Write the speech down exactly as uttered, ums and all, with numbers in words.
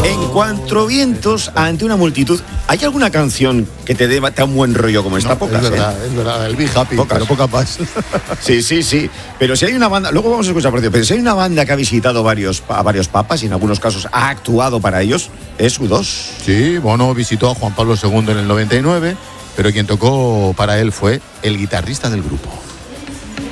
En Cuatro Vientos, ante una multitud, ¿hay alguna canción que te dé un buen rollo como esta? No, Pocas, es verdad, ¿eh? es verdad, el Be Happy, Pocas. pero poca paz. Sí, sí, sí. Pero si hay una banda, luego vamos a escuchar, por cierto, pero si hay una banda que ha visitado varios, a varios papas y en algunos casos ha actuado para ellos, es U dos. Sí, Bono visitó a Juan Pablo segundo en el noventa y nueve, pero quien tocó para él fue el guitarrista del grupo.